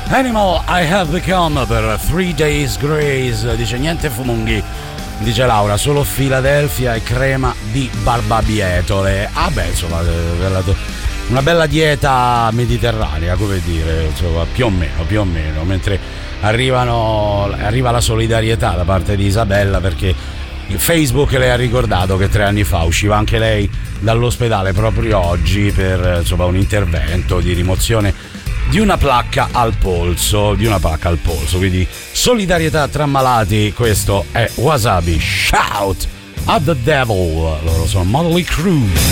Animal I Have Become per 3 Days Grace. Dice niente funghi, dice Laura, solo Philadelphia e crema di barbabietole. Ah beh, insomma, una bella dieta mediterranea, come dire, insomma, più o meno, mentre arriva la solidarietà da parte di Isabella, perché Facebook le ha ricordato che 3 anni fa usciva anche lei dall'ospedale proprio oggi per, insomma, un intervento di rimozione di una placca al polso, quindi solidarietà tra malati. Questo è Wasabi, Shout at the Devil. Loro sono Motley Crue.